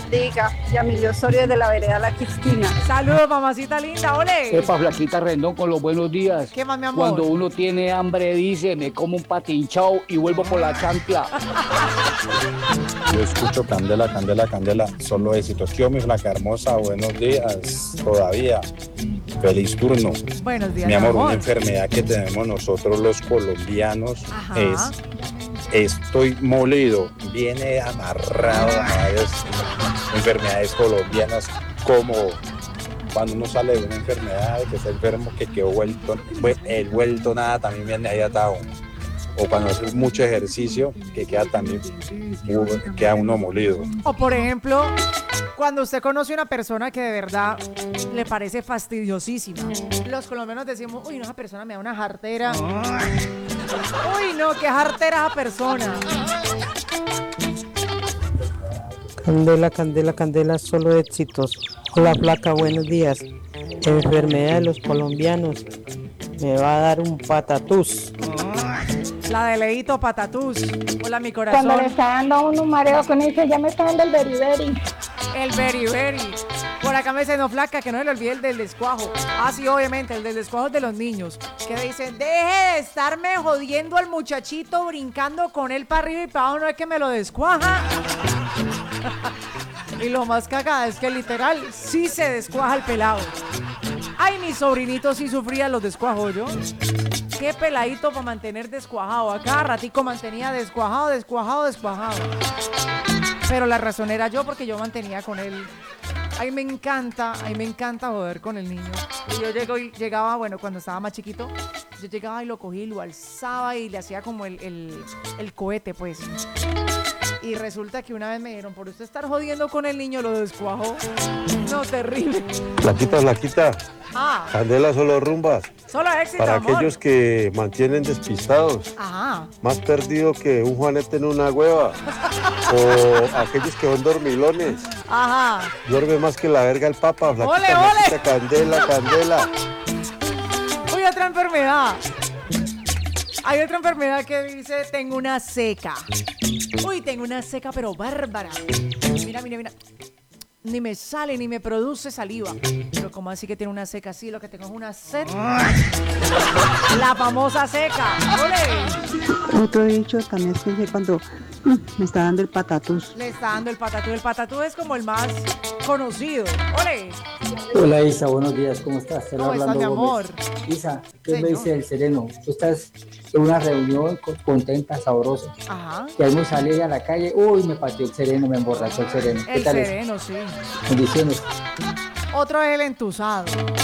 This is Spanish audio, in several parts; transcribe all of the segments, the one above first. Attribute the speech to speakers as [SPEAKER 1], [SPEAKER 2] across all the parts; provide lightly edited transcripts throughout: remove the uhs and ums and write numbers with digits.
[SPEAKER 1] Diga, Yamilio Osorio de la vereda La Cristina.
[SPEAKER 2] Saludos, mamacita linda, ole.
[SPEAKER 3] Epa, Flaquita Rendón, con los buenos días.
[SPEAKER 2] ¿Qué más, mi amor?
[SPEAKER 3] Cuando uno tiene hambre, dice, me como un patinchao y vuelvo por la chancla.
[SPEAKER 4] Yo escucho Candela, Candela, Candela, solo éxitos. Yo, mi flaca hermosa, buenos días, todavía. Feliz turno.
[SPEAKER 2] Buenos días,
[SPEAKER 4] mi amor. Una enfermedad que tenemos nosotros los colombianos es estoy molido. Viene amarrado a varias enfermedades colombianas, como cuando uno sale de una enfermedad, que está enfermo, que quedó vuelto, el vuelto nada, también viene ahí atado. O cuando hace mucho ejercicio, que queda también, queda uno molido.
[SPEAKER 2] O por ejemplo, cuando usted conoce a una persona que de verdad le parece fastidiosísima. Los colombianos decimos, uy, no, esa persona me da una jartera. Uy, no, qué jartera esa persona.
[SPEAKER 5] Candela, Candela, Candela, solo éxitos. Hola, flaca, buenos días. Enfermedad de los colombianos. Me va a dar un patatús.
[SPEAKER 2] La de Leito Patatús. Hola, mi corazón.
[SPEAKER 1] Cuando le está dando a uno un mareo con ese, ya me está dando el beriberi.
[SPEAKER 2] El beriberi. Por acá me dicen, no, flaca, que no se le olvide el del descuajo. Ah, sí, obviamente, el del descuajo es de los niños. Que dicen, deje de estarme jodiendo al muchachito, brincando con él para arriba y para abajo, no es que me lo descuaja. Y lo más cagada es que literal sí se descuaja el pelado. Ay, mi sobrinito sí sufría los descuajos, ¿yo? Qué peladito para mantener descuajado. A cada ratico mantenía descuajado. Pero la razón era yo, porque yo mantenía con él. Ay, me encanta joder con el niño. Y yo llegaba, bueno, cuando estaba más chiquito, yo llegaba y lo cogí, lo alzaba y le hacía como el cohete, pues. Y resulta que una vez me dijeron, por usted estar jodiendo con el niño, lo descuajó. No, terrible.
[SPEAKER 6] Flaquita. Candela, solo rumbas.
[SPEAKER 2] Solo éxito,
[SPEAKER 6] para
[SPEAKER 2] amor.
[SPEAKER 6] Aquellos que mantienen despistados. Más perdido que un Juanete en una hueva. O aquellos que son dormilones. Duerme más que la verga el papa. Flaquita, Candela.
[SPEAKER 2] Uy, otra enfermedad. Hay otra enfermedad que dice, tengo una seca. Uy, tengo una seca, pero bárbara. Mira. Ni me sale, ni me produce saliva. Pero ¿cómo así que tiene una seca? Sí, lo que tengo es una sed. La famosa seca. ¡Ole!
[SPEAKER 7] Otro dicho también es que cuando me está dando el patatús.
[SPEAKER 2] Le está dando el patatús. El patatús es como el más conocido. ¡Ole!
[SPEAKER 8] Hola Isa, buenos días, ¿cómo estás?
[SPEAKER 2] ¿Cómo estás, mi amor?
[SPEAKER 8] Isa, ¿qué me dice el sereno? Tú estás en una reunión contenta, sabrosa. Y al salir a la calle, uy, me pateó el sereno, me emborrachó el sereno. ¿Qué tal
[SPEAKER 2] sereno,
[SPEAKER 8] eso?
[SPEAKER 2] Sí.
[SPEAKER 8] Bendiciones.
[SPEAKER 2] Otro es el entusado.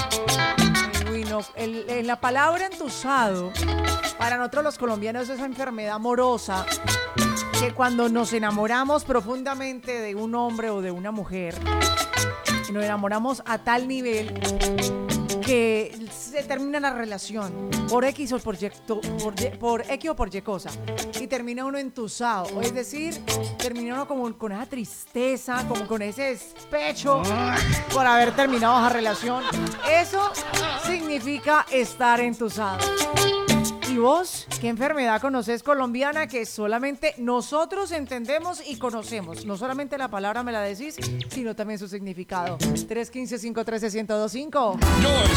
[SPEAKER 2] Uy, no, la palabra entusado, para nosotros los colombianos es esa enfermedad amorosa que cuando nos enamoramos profundamente de un hombre o de una mujer, y nos enamoramos a tal nivel que se termina la relación por X o por X o por Y cosa, y termina uno entusado, o es decir, termina uno como con esa tristeza, como con ese despecho por haber terminado esa relación. Eso significa estar entusado. ¿Y vos qué enfermedad conoces colombiana que solamente nosotros entendemos y conocemos? No solamente la palabra me la decís, sino también su significado. 315-513-1025.